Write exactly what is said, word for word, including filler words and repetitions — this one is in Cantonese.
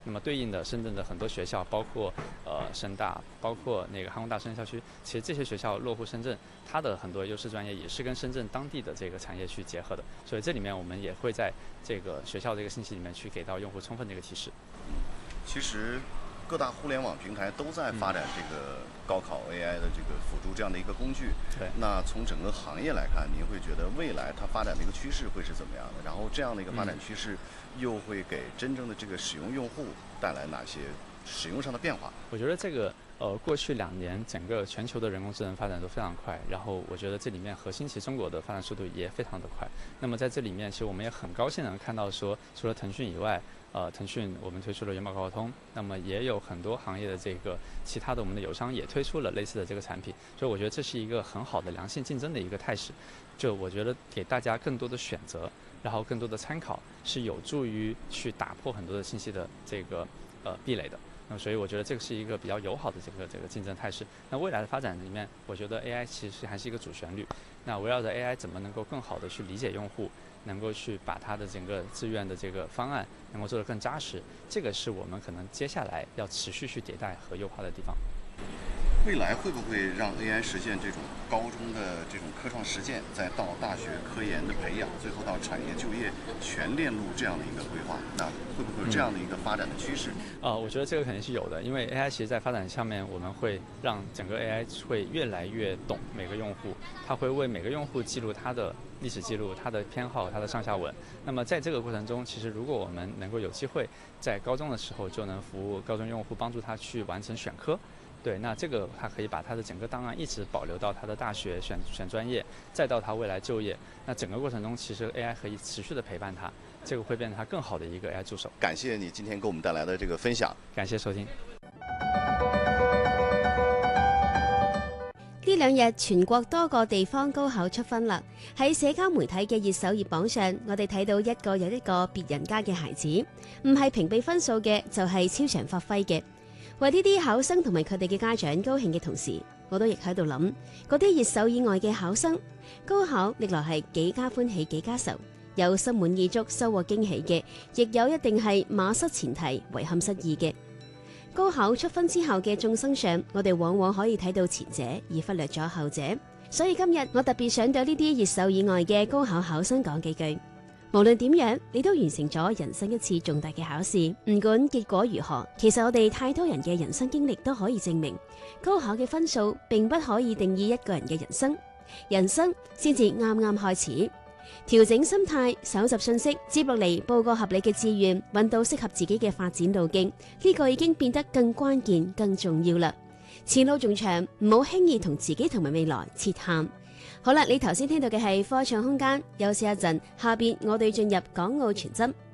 那么对应的深圳的很多学校，包括呃深大，包括那个航空大深校区，其实这些学校落户深圳，它的很多优势专业也是跟深圳当地的这个产业去结合的。所以这里面我们也会在这个学校这个信息里面去给到用户充分的一个提示。 其实各大互联网平台都在发展这个高考 A I 的这个辅助这样的一个工具。 对。 那从整个行业来看，您会觉得未来它发展的一个趋势会是怎么样的？然后这样的一个发展趋势又会给真正的这个使用用户带来哪些使用上的变化？ 我觉得这个呃，过去两年整个全球的人工智能发展都非常快，然后我觉得这里面核心其实中国的发展速度也非常的快。那么在这里面，其实我们也很高兴能看到说，除了腾讯以外，呃，腾讯我们推出了源宝高通，那么也有很多行业的这个其他的我们的友商也推出了类似的这个产品，所以我觉得这是一个很好的良性竞争的一个态势。就我觉得给大家更多的选择，然后更多的参考，是有助于去打破很多的信息的这个呃壁垒的。那所以我觉得这个是一个比较友好的这个这个竞争态势。那未来的发展里面，我觉得 A I 其实还是一个主旋律。那围绕着 A I 怎么能够更好的去理解用户，能够去把它的整个志愿的这个方案能够做得更扎实，这个是我们可能接下来要持续去迭代和优化的地方。 未来会不会让 A I 实现这种高中的这种科创实践，再到大学科研的培养，最后到产业就业全链路这样的一个规划？那会不会有这样的一个发展的趋势？ 嗯、呃，我觉得这个肯定是有的，因为 A I 其实在发展上面，我们会让整个 A I 会越来越懂每个用户，它会为每个用户记录他的历史记录、他的偏好、他的上下文。那么在这个过程中，其实如果我们能够有机会在高中的时候就能服务高中用户，帮助他去完成选科。对，那这个他可以把他的整个档案一直保留到他的大学选选专业，再到他未来就业。那整个过程中，其实 A I 可以持续的陪伴他，这个会变成他更好的一个 A I 助手。 感谢你今天给我们带来的这个分享， 感谢收听。 呢兩日全國多個地方高考出分啦，喺社交媒體嘅熱搜熱榜上，我哋睇到一個又一個別人家嘅孩子，唔係屏蔽分數嘅，就係超常發揮嘅。為呢啲考生同埋佢哋嘅家長高興嘅同時，我都亦喺度諗，嗰啲熱搜以外嘅考生，高考歷來係幾家歡喜幾家愁，有心滿意足收穫驚喜嘅，亦有一定係馬失前蹄遺憾失意嘅。高考出分之後嘅眾生相，我哋往往可以睇到前者，而忽略咗後者。所以今日我特別想對呢啲熱搜以外嘅高考考生講幾句。無論點樣，你都完成咗人生一次重大嘅考試，唔管結果如何，其實我哋太多人嘅人生經歷都可以證明，高考嘅分數並不可以定義一個人嘅人生，人生先至啱啱開始。調整心態，搜集信息，接落嚟報個合理嘅志願，揾到適合自己嘅發展路徑，呢個已經變得更關鍵、更重要啦。前路仲長，唔好輕易同自己同埋未來設限。好啦，你頭先聽到嘅係科創空間，休息一陣，下邊我哋進入港澳傳真。